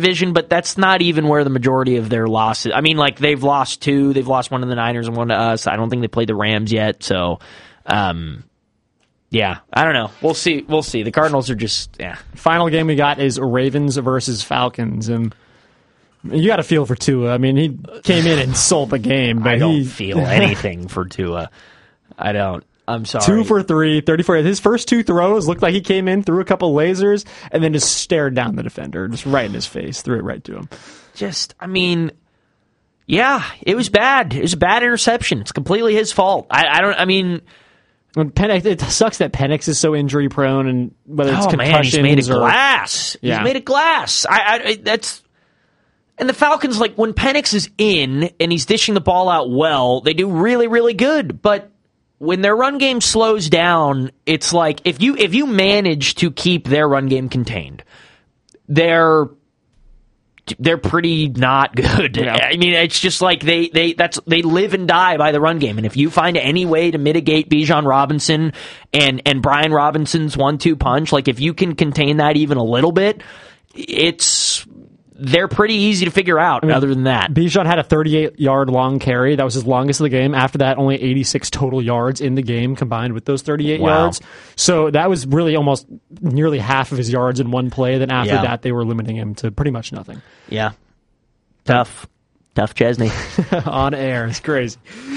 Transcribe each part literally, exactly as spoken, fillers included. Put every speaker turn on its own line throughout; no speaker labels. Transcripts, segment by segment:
division, but that's not even where the majority of their losses. I mean, like they've lost two. They've lost one to the Niners and one to us. I don't think they played the Rams yet. So, um, yeah, I don't know. We'll see. We'll see. The Cardinals are just yeah.
Final game we got is Ravens versus Falcons, and you got a feel for Tua. I mean, he came in and sold the game, but
I don't
he,
feel anything for Tua. I don't. I'm sorry.
Two for three, thirty-four. His first two throws looked like he came in, threw a couple lasers, and then just stared down the defender, just right in his face, threw it right to him.
Just, I mean, yeah, it was bad. It was a bad interception. It's completely his fault. I, I don't, I mean...
When Penix, it sucks that Penix is so injury prone, and whether it's
oh,
concussions
man, he's made of
or...
glass.
Yeah.
He's made of glass. I, I, that's... And the Falcons, like, when Penix is in and he's dishing the ball out well, they do really, really good, but when their run game slows down, it's like if you if you manage to keep their run game contained, they're they're pretty not good. Yeah. I mean, it's just like they they that's they live and die by the run game. And if you find any way to mitigate Bijan Robinson and and Brian Robinson's one two punch, like if you can contain that even a little bit, it's they're pretty easy to figure out. I mean, other than that,
Bijan had a thirty-eight yard long carry. That was his longest of the game. After that, only eighty-six total yards in the game combined with those thirty-eight
wow.
yards. So that was really almost nearly half of his yards in one play. Then after
yeah.
that, they were limiting him to pretty much nothing.
Yeah. Tough. Tough Chesney.
On air. It's crazy.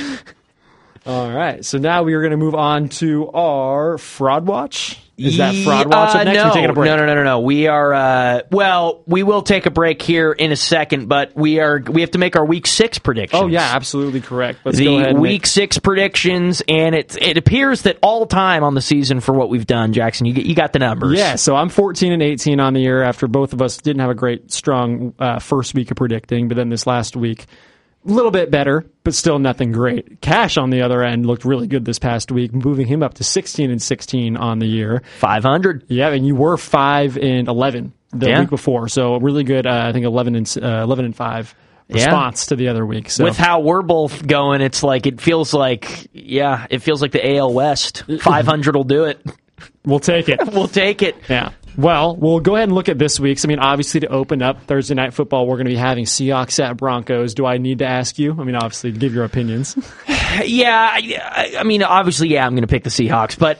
All right. So now we are going to move on to our Fraud Watch. Is that Fraud Watch
uh,
up next?
No,
We're taking a break.
no, no, no, no, no. We are, uh, well, we will take a break here in a second, but we are we have to make our week six predictions.
Oh, yeah, absolutely correct. Let's
the
go ahead and
week
make...
six predictions, and it it appears that all time on the season for what we've done, Jackson, you you got the numbers.
Yeah, so I'm fourteen and eighteen on the year after both of us didn't have a great, strong uh, first week of predicting, but then this last week, a little bit better, but still nothing great. Cash, on the other end, looked really good this past week, moving him up to sixteen and sixteen on the year.
five hundred.
Yeah, and you were five and eleven the
yeah.
week before, so really good. Uh, I think eleven and uh, eleven and five response yeah. to the other week. So.
With how we're both going, it's like it feels like yeah, it feels like the A L West. five hundred will do it.
We'll take it.
We'll take it.
Yeah. Well, we'll go ahead and look at this week's. I mean, obviously, to open up Thursday Night Football, we're going to be having Seahawks at Broncos. Do I need to ask you? I mean, obviously, give your opinions.
yeah, I, I mean, obviously, yeah, I'm going to pick the Seahawks, but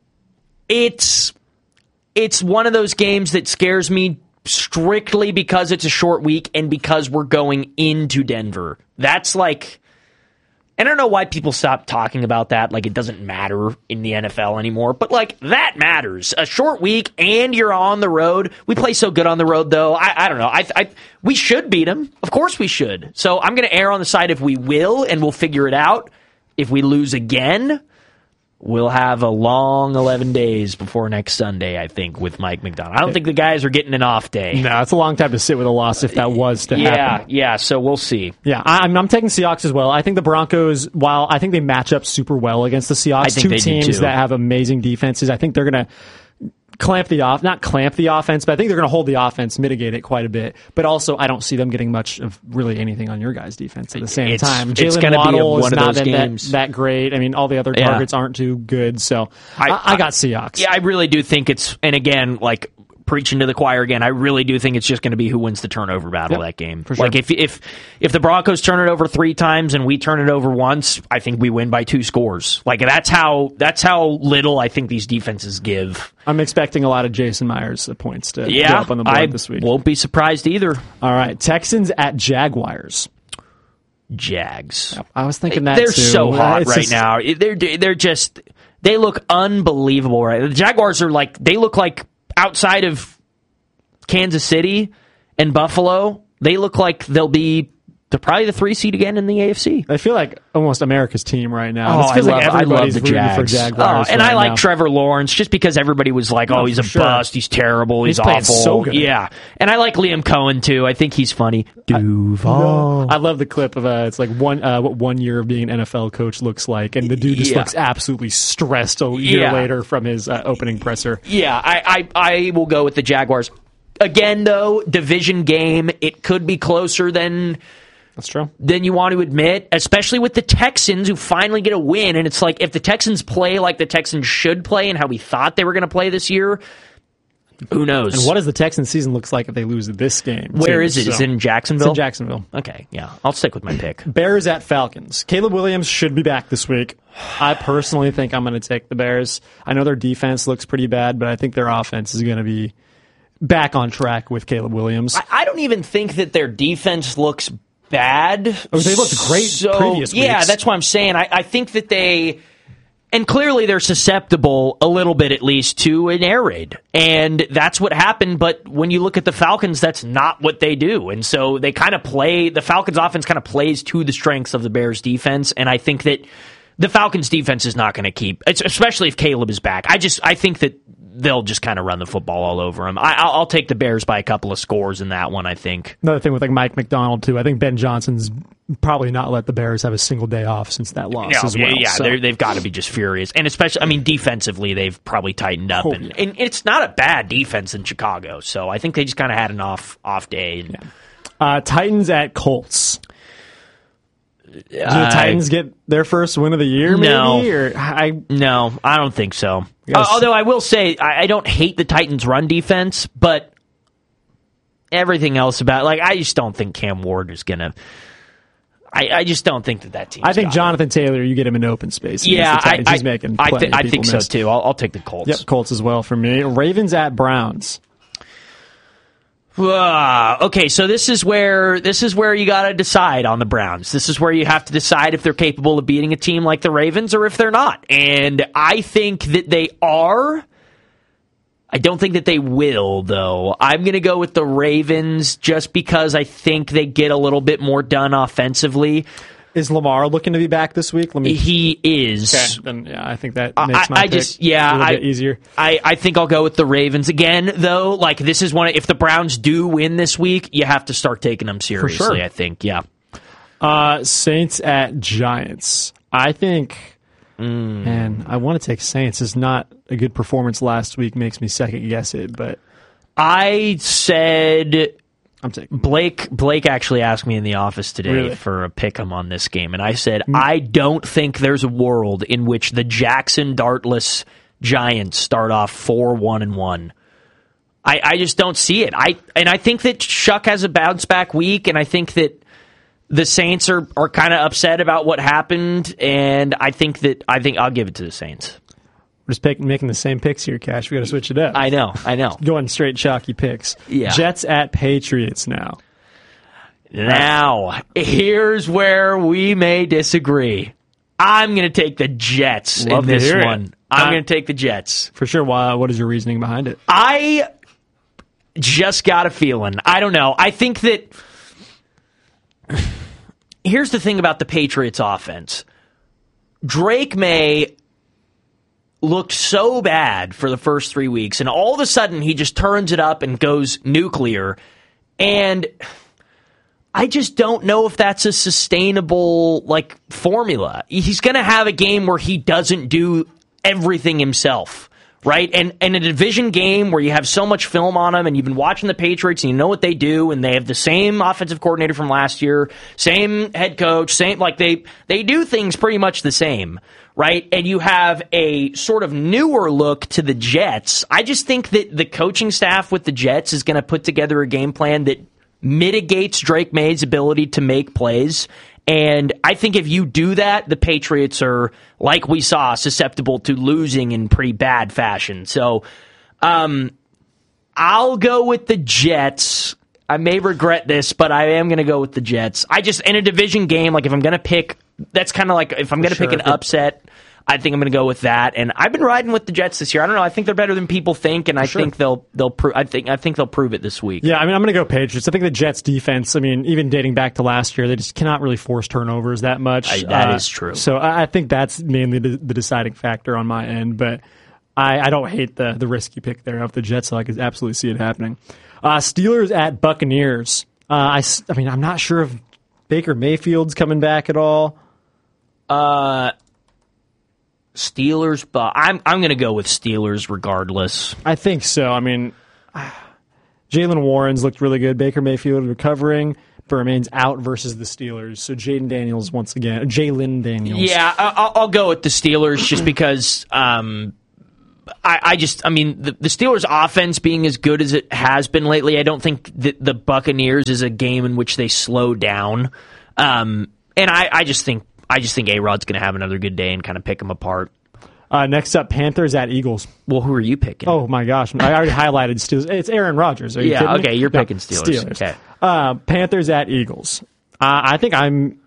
it's it's one of those games that scares me strictly because it's a short week and because we're going into Denver. That's like... And I don't know why people stop talking about that, like it doesn't matter in the N F L anymore, but like that matters. A short week and you're on the road. We play so good on the road, though. I, I don't know. I, I we should beat them. Of course we should. So I'm going to err on the side if we will, and we'll figure it out. If we lose again, we'll have a long eleven days before next Sunday, I think, with Mike McDonald. I don't think the guys are getting an off day.
No, it's a long time to sit with a loss if that was to
yeah,
happen.
Yeah, yeah, so we'll see.
Yeah, I, I'm, I'm taking Seahawks as well. I think the Broncos, while I think they match up super well against the Seahawks,
I think
two
they do
teams
too.
that have amazing defenses, I think they're going to clamp the off, not clamp the offense, but I think they're going to hold the offense, mitigate it quite a bit. But also, I don't see them getting much of really anything on your guys' defense at the same
it's,
time.
It's
Jalen
going to be a,
Waddle
one
is
of
not
those
been
games.
That, that great. I mean, all the other targets yeah. aren't too good. So I, I, I got Seahawks.
Yeah, I really do think it's, and again, like preaching to the choir again, I really do think it's just going to be who wins the turnover battle
yep,
that game.
For sure.
Like if if if the Broncos turn it over three times and we turn it over once, I think we win by two scores. Like that's how that's how little I think these defenses give.
I'm expecting a lot of Jason Myers points to
yeah,
go up on the board
I
this week.
Won't be surprised either.
All right, Texans at Jaguars.
Jags.
Yep, I was thinking that
they're
too.
so hot
it's
right
just,
now. They're they're just they look unbelievable. Right, the Jaguars are like they look like outside of Kansas City and Buffalo, they look like they'll be they're probably the three seed again in the A F C.
I feel like almost America's team right now.
Oh,
it feels
I
like
love,
everybody's
I love the
rooting
Jags.
for Jaguars.
Oh, and
right
I like
now.
Trevor Lawrence just because everybody was like, "Oh,
oh,
he's a
sure.
bust. He's terrible. He's,
He's playing
awful."
so good.
Yeah, and I like Liam Cohen too. I think he's funny. Duval.
I love the clip of uh, it's like one uh, what one year of being an N F L coach looks like, and the dude just
yeah.
looks absolutely stressed a year
yeah.
later from his uh, opening presser.
Yeah, I, I I will go with the Jaguars. Again, though, division game, it could be closer than
That's true.
than you want to admit, especially with the Texans who finally get a win. And it's like if the Texans play like the Texans should play and how we thought they were going to play this year, Who knows?
And what does the Texans season looks like if they lose this game?
Where
too?
is it?
So,
Is it in Jacksonville?
It's in Jacksonville.
Okay, yeah. I'll stick with my pick.
Bears at Falcons. Caleb Williams should be back this week. I personally think I'm going to take the Bears. I know their defense looks pretty bad, but I think their offense is going to be back on track with Caleb Williams.
I, I don't even think that their defense looks bad.
Oh, they looked great
so,
previous weeks.
Yeah, that's what I'm saying. I, I think that they... And clearly they're susceptible, a little bit at least, to an air raid. And that's what happened, but when you look at the Falcons, that's not what they do. And so they kind of play, the Falcons offense kind of plays to the strengths of the Bears defense, and I think that the Falcons defense is not going to keep, especially if Caleb is back. I just, I think that they'll just kind of run the football all over him. I, I'll take the Bears by a couple of scores in that one, I think.
Another thing with like Mike McDonald, too. I think Ben Johnson's probably not let the Bears have a single day off since that loss
no,
as well.
Yeah,
so.
they've got to be just furious. And especially, I mean, defensively, they've probably tightened up.
Oh,
and,
yeah.
and it's not a bad defense in Chicago. So I think they just kind of had an off off day. And,
yeah. uh, Titans at Colts. Do the
uh,
Titans get their first win of the year, maybe?
No.
Or I,
No, I don't think so.
Yes.
Uh, although I will say, I, I don't hate the Titans' run defense, but everything else about, like, I just don't think Cam Ward is going to. I, I just don't think that that team.
I think Jonathan Taylor, you get him in open space.
Yeah,
the Titans.
I,
He's making
I,
plenty
th- I
of
think
people
so
miss.
too. I'll, I'll take the Colts.
Yep, Colts as well for me. Ravens at Browns.
Uh, okay, so this is where this is where you got to decide on the Browns. This is where you have to decide if they're capable of beating a team like the Ravens or if they're not. And I think that they are. I don't think that they will, though. I'm going to go with the Ravens just because I think they get a little bit more done offensively.
Is Lamar looking to be back this week? Let me.
He is.
Okay, then yeah, I think that makes
I,
my
I
pick
just yeah,
a little
I,
bit easier.
I, I think I'll go with the Ravens again, though. Like this is one. Of, if the Browns do win this week, you have to start taking them seriously.
sure.
I think, yeah.
Uh, Saints at Giants. I think,
mm.
and I want to take Saints. It's not a good performance last week. Makes me second guess it, but
I said.
I'm taking
Blake Blake actually asked me in the office today
Really?
for a pick 'em on this game, and I said
Mm.
I don't think there's a world in which the Jackson Dartless Giants start off four one and one. I, I just don't see it. I and I think that Shuck has a bounce back week, and I think that the Saints are, are kind of upset about what happened, and I think that I think I'll give it to the Saints.
We're just pick, making the same picks here, Cash. We got to switch it up.
I know, I know.
Going straight chalky picks.
Yeah.
Jets at Patriots now.
Now, here's where we may disagree. I'm going to take the Jets
Love
in
to
this
hear it.
one. I'm
Uh,
going to take the Jets.
For sure. Why, what is your reasoning behind it?
I just got a feeling. I don't know. I think that. Here's the thing about the Patriots offense. Drake May looked so bad for the first three weeks, and all of a sudden he just turns it up and goes nuclear. And I just don't know if that's a sustainable like formula. He's going to have a game where he doesn't do everything himself, right? And and a division game where you have so much film on them, and you've been watching the Patriots, and you know what they do, and they have the same offensive coordinator from last year, same head coach, same like they they do things pretty much the same. Right? And you have a sort of newer look to the Jets. I just think that the coaching staff with the Jets is going to put together a game plan that mitigates Drake May's ability to make plays. And I think if you do that, the Patriots are, like we saw, susceptible to losing in pretty bad fashion. So um, I'll go with the Jets. I may regret this, but I am going to go with the Jets. I just, in a division game, like if I'm going to pick, that's kind of like, if I'm going to
sure.
pick an upset, I think I'm going to go with that. And I've been riding with the Jets this year. I don't know. I think they're better than people think, and I
sure.
think they'll they'll. Pro- I think I think they'll prove it this week.
Yeah, I mean, I'm going to go Patriots. I think the Jets' defense. I mean, even dating back to last year, they just cannot really force turnovers that much.
I, that
uh,
is true.
So I I think that's mainly the, the deciding factor on my end. But I, I don't hate the the risky pick there of the Jets. So I could absolutely see it happening. Uh, Steelers at Buccaneers. Uh, I, I mean, I'm not sure if Baker Mayfield's coming back at all.
Uh, Steelers, but I'm I'm going to go with Steelers regardless.
I think so. I mean, Jalen Warren's looked really good. Baker Mayfield recovering, but remains out versus the Steelers. So Jaden Daniels once again. Jalen Daniels.
Yeah, I- I'll, I'll go with the Steelers just because um, I, I just, I mean, the, the Steelers' offense being as good as it has been lately, I don't think that the Buccaneers is a game in which they slow down. Um, and I, I just think, I just think A-Rod's going to have another good day and kind of pick them apart.
Uh, next up, Panthers at Eagles.
Well, who are you picking?
Oh my gosh, I already highlighted Steelers. It's Aaron Rodgers. Are you
yeah,
kidding
okay,
me?
you're
No,
picking Steelers.
Steelers.
Okay.
Uh, Panthers at Eagles. Uh, I think I'm.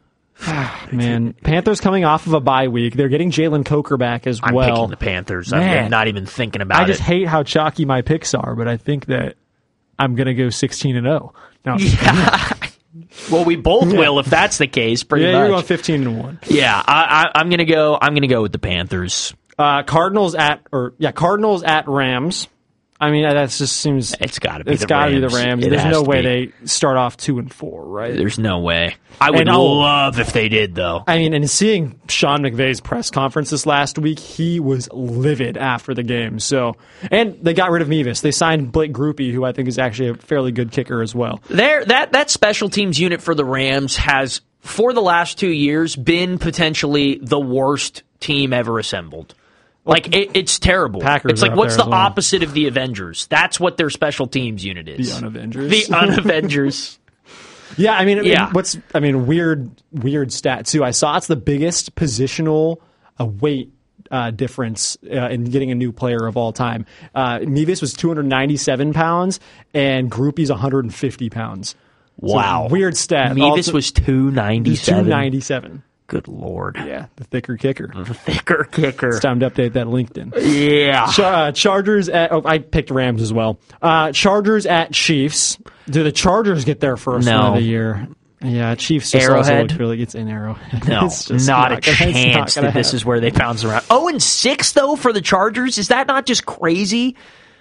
Man, Panthers coming off of a bye week. They're getting Jalen Coker back as
I'm
well.
picking the Panthers.
Man.
I'm not even thinking about
I just
it.
hate how chalky my picks are, but I think that I'm going to go sixteen and oh. No,
Yeah. Well, we both
Yeah.
will if that's the case. Pretty
yeah,
much.
you're going fifteen and one.
Yeah, I, I, I'm gonna go. I'm gonna go with the Panthers.
Uh, Cardinals at or yeah, Cardinals at Rams. I mean, that just seems
It's got to be.
it's
the
got to be the
Rams.
Rams.
It
There's
has
no
to
way
be.
they start off two and four, right?
There's no way. I would
And I'll-
love if they did, though.
I mean, and seeing Sean McVay's press conference this last week, he was livid after the game. So, and they got rid of Mevis. They signed Blake Groupie, who I think is actually a fairly good kicker as well.
There, that that special teams unit for the Rams has, for the last two years, been potentially the worst team ever assembled. Like it, it's terrible.
Packers
it's like
are up
what's
there
the
as well.
opposite of the Avengers? That's what their special teams unit is.
The Unavengers.
The Unavengers.
Yeah, I mean, I mean,
Yeah.
what's I mean, weird, weird stat too. I saw it's the biggest positional uh, weight uh, difference uh, in getting a new player of all time. Uh, Mevis was two hundred ninety-seven pounds, and Groupie's one hundred fifty pounds. So,
Wow.
weird stat.
Mevis
Also-
was two ninety-seven.
two ninety-seven.
Good Lord.
Yeah, the thicker kicker.
The thicker kicker.
It's time to update that LinkedIn.
Yeah.
Char- uh, Chargers at. Oh, I picked Rams as well. Uh, Chargers at Chiefs. Do the Chargers get their first
No.
win of the year? Yeah, Chiefs just also
Arrowhead?
look really. It's in Arrowhead.
No,
It's just
not, a
gonna- it's not
chance
gonna
that this
happen.
is where they bounce around. Oh, and six though for the Chargers. Is that not just crazy?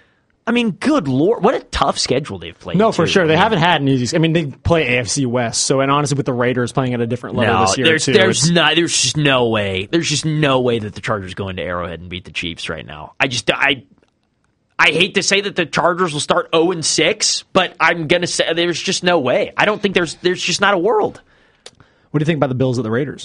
I mean, good Lord, what a tough schedule they've played.
No, for
too.
sure.
I
They
mean,
haven't had an easy. I mean, they play A F C West. So, and honestly, with the Raiders playing at a different level
No,
this year
there's
too,
there's
it's-
not there's just no way. There's just no way that the Chargers go into Arrowhead and beat the Chiefs right now. I just I I hate to say that the Chargers will start oh and six, but I'm gonna say there's just no way. I don't think there's there's just not a world.
What do you think about the Bills at the Raiders?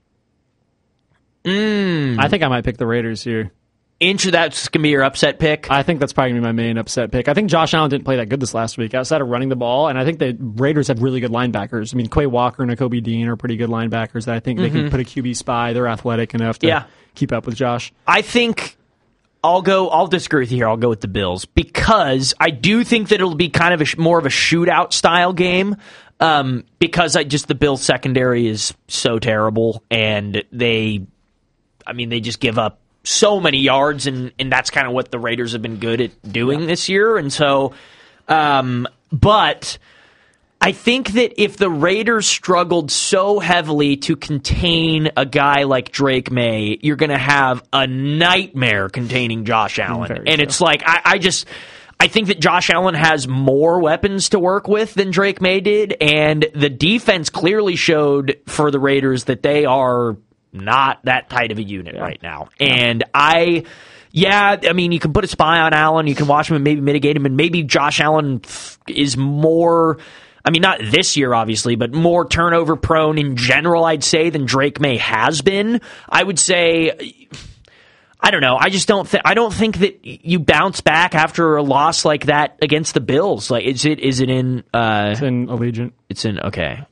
Mm.
I think I might pick the Raiders here.
Inch of that's gonna be your upset pick.
I think that's probably going to be my main upset pick. I think Josh Allen didn't play that good this last week outside of running the ball, and I think the Raiders have really good linebackers. I mean, Quay Walker and Nakobe Dean are pretty good linebackers that I think they can put a Q B spy. They're athletic enough to
Yeah.
keep up with Josh.
I think I'll go. I'll disagree with you here. I'll go with the Bills because I do think that it'll be kind of a, sh- more of a shootout style game. Um, because I just the Bills secondary is so terrible, and they, I mean, they just give up so many yards, and and that's kind of what the Raiders have been good at doing yeah. this year. And so, um, but I think that if the Raiders struggled so heavily to contain a guy like Drake May, you're going to have a nightmare containing Josh Allen.
Very
and
true.
it's like, I, I just, I think that Josh Allen has more weapons to work with than Drake May did. And the defense clearly showed for the Raiders that they are not that tight of a unit yeah. right now. And I... Yeah, I mean, you can put a spy on Allen, you can watch him and maybe mitigate him, and maybe Josh Allen f- is more, I mean, not this year, obviously, but more turnover prone in general, I'd say, than Drake May has been. I would say, I don't know, I just don't think, I don't think that you bounce back after a loss like that against the Bills. Like, is it, is it in, uh,
It's in Allegiant.
It's in, okay.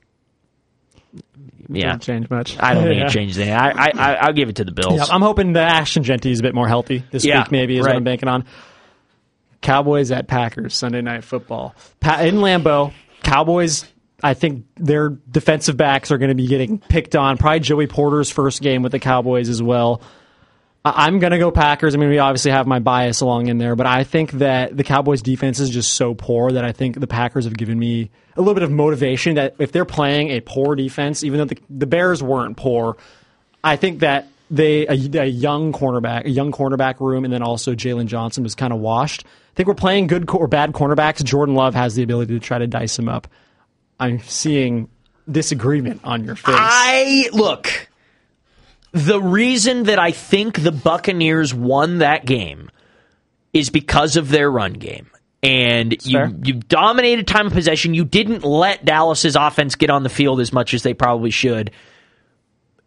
Yeah,
Didn't change much.
I don't think
Yeah.
it changed anything. I, I, I, I'll give it to the Bills.
Yeah, I'm hoping that Ashton Genty is a bit more healthy this
Yeah,
week, maybe, is
right.
what I'm banking on. Cowboys at Packers, Sunday Night Football. Pa- in Lambeau, Cowboys, I think their defensive backs are going to be getting picked on. Probably Joey Porter's first game with the Cowboys as well. I- I'm going to go Packers. I mean, we obviously have my bias along in there, but I think that the Cowboys' defense is just so poor that I think the Packers have given me a little bit of motivation that if they're playing a poor defense, even though the, the Bears weren't poor, I think that they a, a young cornerback, a young cornerback room, and then also Jalen Johnson was kind of washed. I think we're playing good or bad cornerbacks. Jordan Love has the ability to try to dice them up. I'm seeing disagreement on your face.
I look. The reason that I think the Buccaneers won that game is because of their run game. And you,
fair.
you dominated time of possession. You didn't let Dallas's offense get on the field as much as they probably should.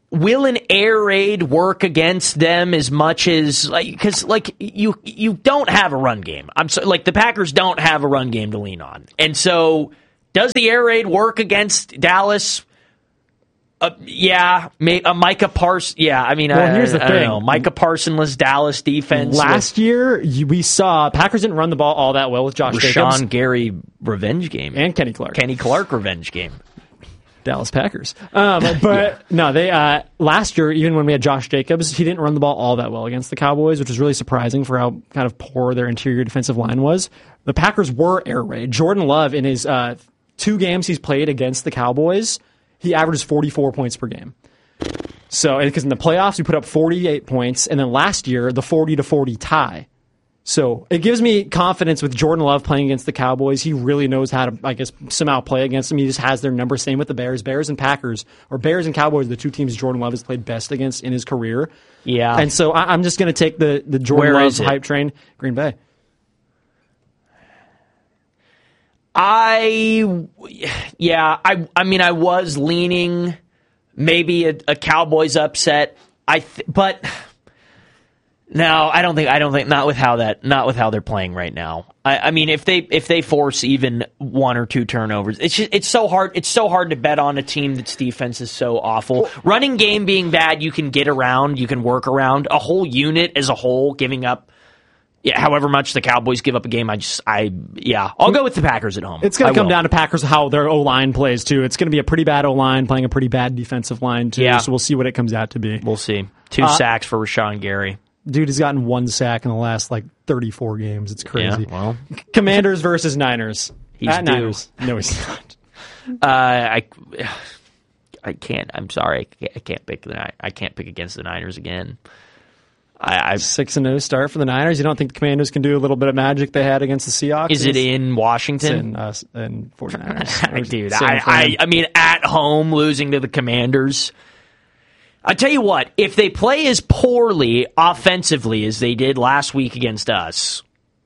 will an air raid work against them as much as like because like you you don't have a run game. I'm so like the Packers don't have a run game to lean on, and so does the air raid work against Dallas? Uh, yeah, may, uh, Micah Parsons. Yeah, I mean,
well,
I,
here's the
I
thing:
don't know. Micah Parsonless Dallas defense.
Last
with,
year, you- we saw Packers didn't run the ball all that well with Josh Jacobs
Rashawn Gary revenge game
and Kenny Clark.
Kenny Clark revenge game.
Dallas Packers. Um, but yeah. no, they uh, last year, even when we had Josh Jacobs, he didn't run the ball all that well against the Cowboys, which was really surprising for how kind of poor their interior defensive line was. The Packers were air raid. Jordan Love, in his uh, two games he's played against the Cowboys, he averages forty-four points per game. So, because in the playoffs, we put up forty-eight points, and then last year, the forty to forty tie. So, it gives me confidence with Jordan Love playing against the Cowboys. He really knows how to, I guess, somehow play against them. He just has their number. Same with the Bears. Bears and Packers, or Bears and Cowboys, are the two teams Jordan Love has played best against in his career.
Yeah.
And so, I, I'm just going to take the, the Jordan
Where
Love
is it?
hype train. Green Bay.
I, yeah, I, I mean, I was leaning maybe a, a Cowboys upset. I, th- but no, I don't think, I don't think, not with how that, not with how they're playing right now. I, I mean, if they, if they force even one or two turnovers, it's just, it's so hard, it's so hard to bet on a team that's defense is so awful. Running game being bad, you can get around, you can work around. A whole unit as a whole giving up. Yeah, however much the Cowboys give up a game, I just, I, yeah, I'll go with the Packers at home.
It's going
I
to come
will.
down to Packers, how their O-line plays, too. It's going to be a pretty bad O-line playing a pretty bad defensive line, too.
Yeah.
So we'll see what it comes out to be.
We'll see. Two
Uh,
sacks for Rashawn Gary.
Dude has gotten one sack in the last, like, thirty-four games. It's crazy.
Yeah, well.
Commanders versus Niners.
He's
At
due.
Niners. No, he's not.
Uh, I, I can't, I'm sorry, I can't, I can't pick the, Ni- I can't pick against the Niners again. I, I
six and oh start for the Niners. You don't think the Commanders can do a little bit of magic they had against the Seahawks?
Is it in
It's
Washington?
in, uh, in forty-niners.
Dude,
Same
I,
thing.
I, I mean, at home losing to the Commanders. I tell you what, if they play as poorly offensively as they did last week against us,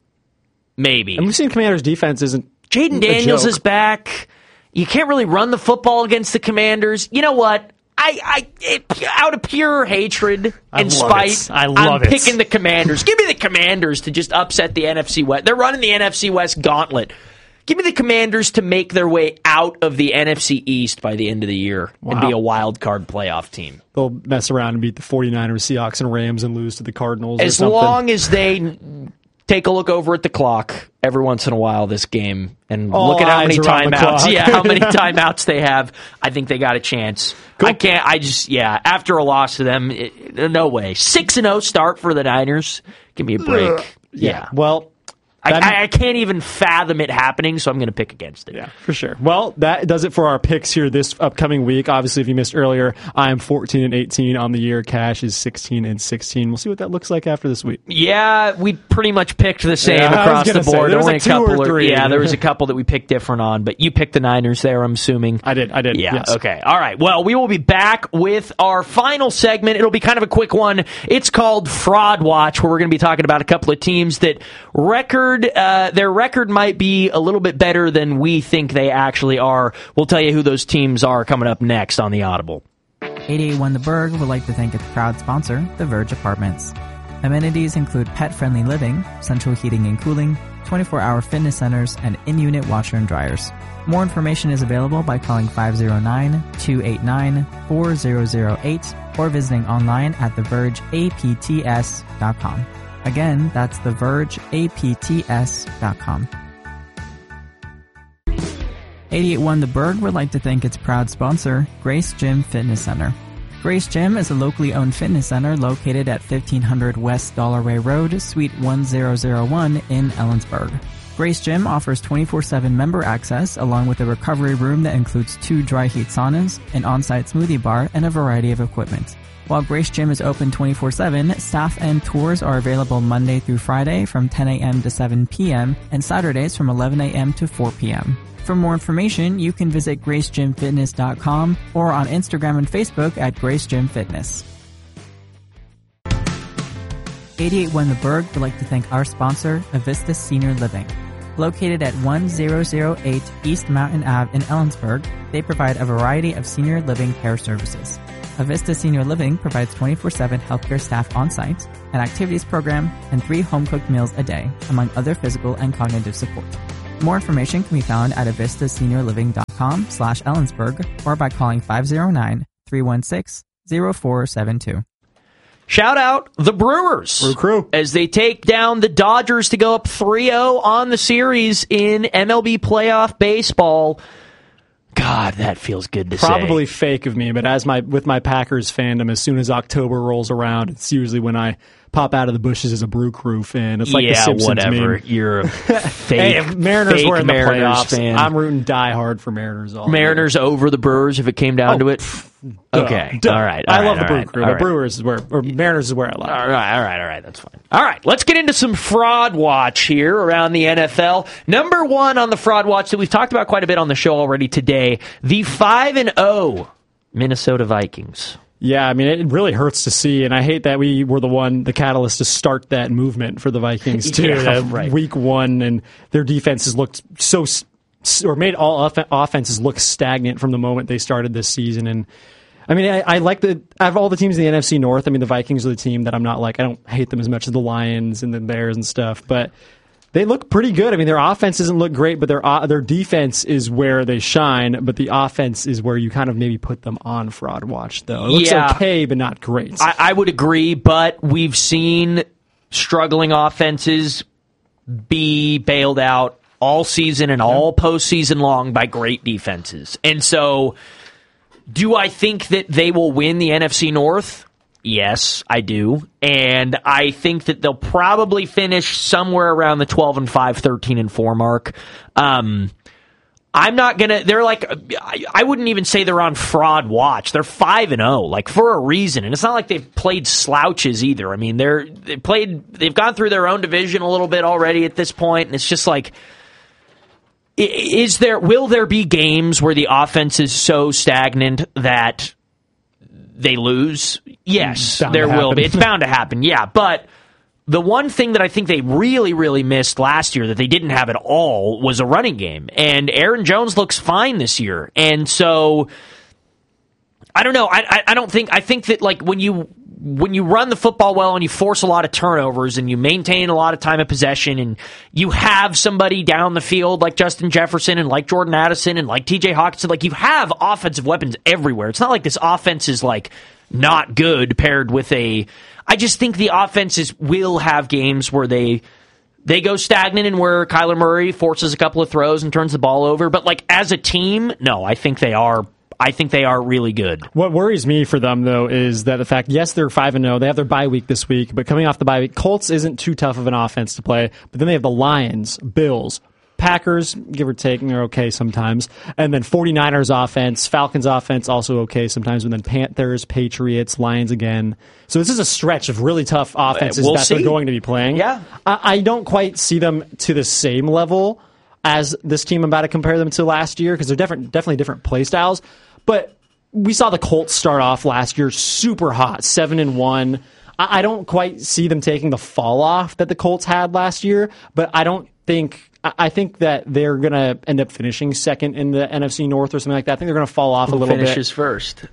maybe.
And we've seen Commanders' defense isn't
Jaden
a
Daniels
joke.
is back. You can't really run the football against the Commanders. You know what? I, I it, out of pure hatred
I
and
love
spite,
it. I love
I'm
it.
picking the Commanders. Give me the Commanders to just upset the N F C West. They're running the N F C West gauntlet. Give me the Commanders to make their way out of the N F C East by the end of the year and
Wow.
be a wild card playoff team.
They'll mess around and beat the forty-niners, Seahawks, and Rams and lose to the Cardinals or
As
something.
long as they take a look over at the clock every once in a while this game and
All
look at how
eyes
many
around the
timeouts.
clock.
Yeah, how many timeouts they have. I think they got a chance. I can't. I just yeah. After a loss to them, it, no way. Six and zero start for the Niners. Give me a break. Yeah.
Well,
I,
that-
I, I can't even fathom it happening, so I'm going to pick against it.
yeah, for sure. Well, that does it for our picks here this upcoming week. Obviously, if you missed earlier, I am fourteen and eighteen on the year. Cash is sixteen and sixteen. We'll see what that looks like after this week.
Yeah, we pretty much picked the same
Yeah, I was
across the
gonna say,
board.
there was
Only
like
a
two or
couple. Of,
three.
yeah, there was a couple that we picked different on, but you picked the Niners there. I'm assuming.
I did. I did.
Yeah.
Yes.
Okay. All right. Well, we will be back with our final segment. It'll be kind of a quick one. It's called Fraud Watch, where we're going to be talking about a couple of teams that record uh, their record might be a little bit better than we think they actually are. We'll tell you who those teams are coming up next on the Audible.
eight eighty-one The Berg would like to thank its proud sponsor, The Verge Apartments. Amenities include pet-friendly living, central heating and cooling, twenty-four hour fitness centers, and in-unit washer and dryers. More information is available by calling five oh nine, two eight nine, four oh oh eight or visiting online at the verge a p t s dot com. Again, that's the verge a p t s dot com. eight eighty-one The Berg would like to thank its proud sponsor, Grace Gym Fitness Center. Grace Gym is a locally owned fitness center located at fifteen hundred West Dollarway Road, Suite one thousand one in Ellensburg. Grace Gym offers twenty-four seven member access along with a recovery room that includes two dry heat saunas, an on-site smoothie bar, and a variety of equipment. While Grace Gym is open twenty-four seven, staff and tours are available Monday through Friday from ten a.m. to seven p.m. and Saturdays from eleven a.m. to four p.m. For more information, you can visit grace gym fitness dot com or on Instagram and Facebook at Grace Gym Fitness. eight eighty-one The Berg would like to thank our sponsor, Avista Senior Living. Located at one thousand eight East Mountain Avenue in Ellensburg, they provide a variety of senior living care services. Avista Senior Living provides twenty-four seven healthcare staff on-site, an activities program, and three home-cooked meals a day, among other physical and cognitive support. More information can be found at avista senior living dot com slash Ellensburg or by calling five oh nine, three one six, oh four seven two.
Shout out the Brewers.
Brew Crew.
As they take down the Dodgers to go up three oh on the series in M L B playoff baseball. God, that feels good to
Probably
say.
Probably fake of me, but as my with my Packers fandom, as soon as October rolls around, it's usually when I pop out of the bushes as a Brew Crew fan. It's like
yeah,
the Simpsons
whatever.
meme.
You're a fake,
hey, if Mariners
fake
were in the
Mariners
playoffs,
fan.
I'm rooting die hard for Mariners. All
Mariners
year.
over the Brewers if it came down
oh,
to it.
Pff,
okay,
duh.
all right. All
I
right,
love the
all
Brew
right,
Crew.
all
The
right.
Brewers is where, or Mariners is where I love.
All right, all right, all right. That's fine. All right, let's get into some fraud watch here around the N F L. Number one on the fraud watch that we've talked about quite a bit on the show already today, the five and oh Minnesota Vikings.
Yeah, I mean, it really hurts to see, and I hate that we were the one, the catalyst to start that movement for the Vikings, too.
Yeah,
that
right.
Week one, and their defenses looked so, or made all off- offenses look stagnant from the moment they started this season. And I mean, I, I like the, out of all the teams in the N F C North, I mean, the Vikings are the team that I'm not like, I don't hate them as much as the Lions and the Bears and stuff, but they look pretty good. I mean, their offense doesn't look great, but their uh, their defense is where they shine. But the offense is where you kind of maybe put them on fraud watch, though. It looks
Yeah.
okay, but not great.
I, I would agree, but we've seen struggling offenses be bailed out all season and all postseason long by great defenses. And so, do I think that they will win the N F C North? Yes, I do. And I think that they'll probably finish somewhere around the twelve and five, thirteen and four mark. Um, I'm not going to, they're like, I, I wouldn't even say they're on fraud watch. They're five and oh, like for a reason. And it's not like they've played slouches either. I mean, they're, they played, they've gone through their own division a little bit already at this point, and it's just like, is there, will there be games where the offense is so stagnant that they lose? Yes,
Bound
there
to
will be.
happen.
It's bound to happen, yeah. But the one thing that I think they really, really missed last year that they didn't have at all was a running game. And Aaron Jones looks fine this year. And so, I don't know. I, I, I don't think, I think that like when you, when you run the football well and you force a lot of turnovers and you maintain a lot of time of possession and you have somebody down the field like Justin Jefferson and like Jordan Addison and like T J Hawkinson, like you have offensive weapons everywhere. It's not like this offense is like not good paired with a, I just think the offenses will have games where they they go stagnant and where Kyler Murray forces a couple of throws and turns the ball over. But like as a team, no, I think they are I think they are really good.
What worries me for them, though, is that the fact, yes, they're five and oh. They have their bye week this week, but coming off the bye week, Colts isn't too tough of an offense to play. But then they have the Lions, Bills, Packers, give or take, and they're okay sometimes. And then 49ers offense, Falcons offense, also okay sometimes. And then Panthers, Patriots, Lions again. So this is a stretch of really tough offenses
We'll
that
see.
they're going to be playing.
Yeah.
I, I don't quite see them to the same level as this team I'm about to compare them to last year, because they're different, definitely different play styles. But we saw the Colts start off last year super hot, seven and one. I, I don't quite see them taking the fall off that the Colts had last year, but I don't think. I, I think that they're going to end up finishing second in the N F C North or something like that. I think they're going to fall off
Who
a little
finishes
bit.
first?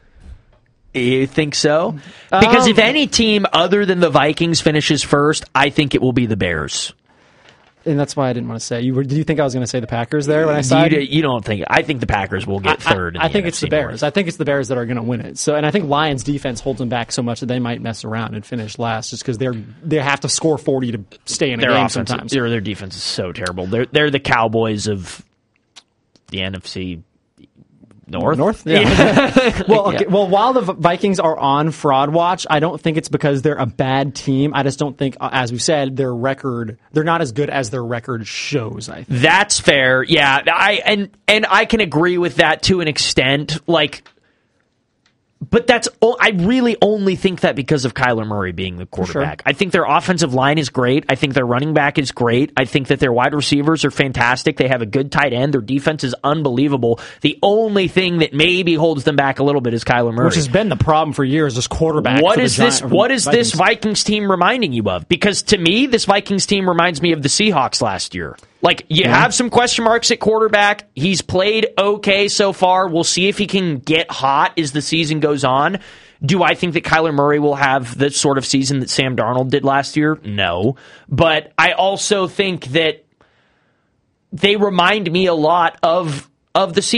You think so? Because
Um,
if any team other than the Vikings finishes first, I think it will be the Bears.
And that's why I didn't want to say. You were, did you think I was going to say the Packers there when I
You,
said?
d- you don't think? I think the Packers will get third. in
I, I
the
think
N F
it's
C
the Bears.
North.
I think it's the Bears that are going to win it. So, and I think Lions' defense holds them back so much that they might mess around and finish last, just because they're they have to score forty to stay in a
Their
game
offense,
sometimes.
their, their defense is so terrible. They're they're the Cowboys of the N F C North.
North, yeah. well, okay,
Yeah.
well, while the Vikings are on fraud watch, I don't think it's because they're a bad team. I just don't think, uh, as we said, their record they're not as good as their record shows. I think.
That's fair. Yeah, I and and I can agree with that to an extent. Like, but that's o- I really only think that because of Kyler Murray being the quarterback. I think their offensive line is great. I think their running back is great. I think that their wide receivers are fantastic. They have a good tight end. Their defense is unbelievable. The only thing that maybe holds them back a little bit is Kyler Murray.
Which has been the problem for years, this quarterback.
What
for the
is this?
Giant-
What is this
Vikings.
Vikings team reminding you of? Because to me, this Vikings team reminds me of the Seahawks last year. Like, you
Yeah.
have some question marks at quarterback. He's played okay so far. We'll see if he can get hot as the season goes on. Do I think that Kyler Murray will have the sort of season that Sam Darnold did last year? No. But I also think that they remind me a lot of, of the Seahawks.